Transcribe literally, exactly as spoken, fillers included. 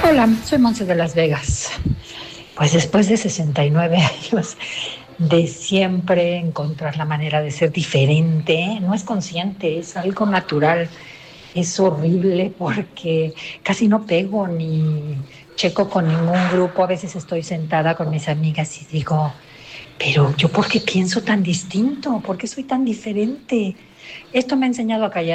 Hola, soy Monse de Las Vegas. Pues después de sesenta y nueve años de siempre encontrar la manera de ser diferente, no es consciente, es algo natural. Es horrible porque casi no pego ni checo con ningún grupo. A veces estoy sentada con mis amigas y digo, pero yo ¿por qué pienso tan distinto? ¿Por qué soy tan diferente? Esto me ha enseñado a callar.